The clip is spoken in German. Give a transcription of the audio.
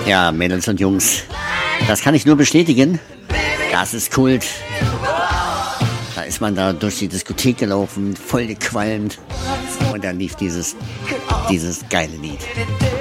Ja, Mädels und Jungs, das kann ich nur bestätigen. Das ist Kult. Da ist man da durch die Diskothek gelaufen, voll gequalmt. Und dann lief dieses geile Lied.